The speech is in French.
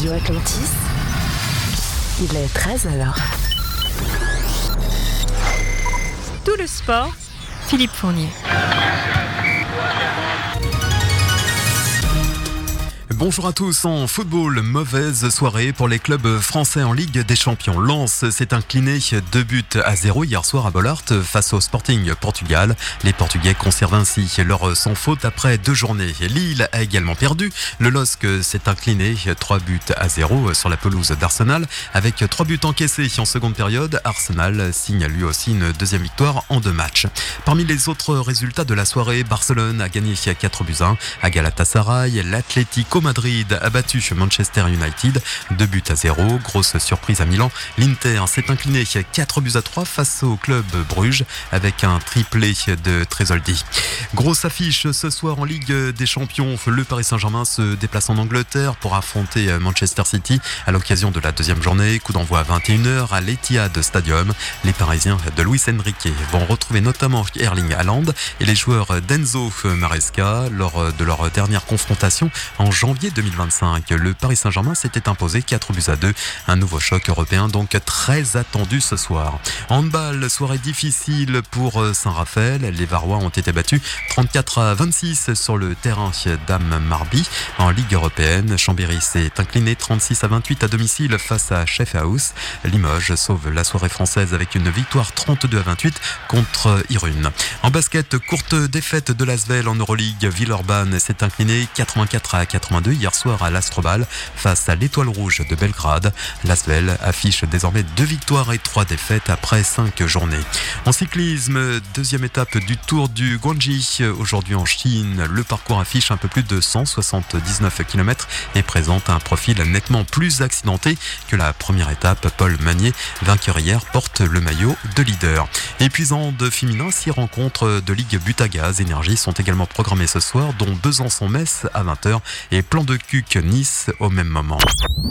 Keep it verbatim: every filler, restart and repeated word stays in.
Radio Atlantis, il est treize heures. Tout le sport, Philippe Fournier. Bonjour à tous. En football, mauvaise soirée pour les clubs français en Ligue des Champions. Lens s'est incliné deux buts à zéro hier soir à Bollaert face au Sporting Portugal. Les Portugais conservent ainsi leur sans faute après deux journées. Lille a également perdu. Le L O S C s'est incliné trois buts à zéro sur la pelouse d'Arsenal. Avec trois buts encaissés en seconde période, Arsenal signe lui aussi une deuxième victoire en deux matchs. Parmi les autres résultats de la soirée, Barcelone a gagné quatre buts à un à Galatasaray. L'Atlético Madrid a battu Manchester United deux buts à zéro. Grosse surprise à Milan. L'Inter s'est incliné quatre buts à trois face au club Bruges avec un triplé de Tresoldi. Grosse affiche ce soir en Ligue des Champions. Le Paris Saint-Germain se déplace en Angleterre pour affronter Manchester City à l'occasion de la deuxième journée. Coup d'envoi à vingt et une heures à l'Etihad Stadium. Les Parisiens de Luis Enrique vont retrouver notamment Erling Haaland et les joueurs d'Enzo Maresca lors de leur dernière confrontation en janvier deux mille vingt-cinq. Le Paris Saint-Germain s'était imposé quatre buts à deux. Un nouveau choc européen donc très attendu ce soir. Handball, soirée difficile pour Saint-Raphaël. Les Varois ont été battus trente-quatre à vingt-six sur le terrain d'Am Marby. En Ligue européenne, Chambéry s'est incliné trente-six à vingt-huit à domicile face à Schaffhouse. Limoges sauve la soirée française avec une victoire trente-deux à vingt-huit contre Irune. En basket, courte défaite de l'Asvel en Euroleague. Villeurbanne s'est incliné quatre-vingt-quatre à quatre-vingt-deux hier soir à l'Astrobal face à l'Étoile Rouge de Belgrade. L'Asvel affiche désormais deux victoires et trois défaites après cinq journées. En cyclisme, deuxième étape du Tour du Guangxi aujourd'hui en Chine. Le parcours affiche un peu plus de cent soixante-dix-neuf kilomètres et présente un profil nettement plus accidenté que la première étape. Paul Magnier, vainqueur hier, porte le maillot de leader. Et puis en de féminin, six rencontres de Ligue Butagaz Énergie sont également programmées ce soir, dont Besançon-Metz à vingt heures et Plan de Cuc Nice au même moment.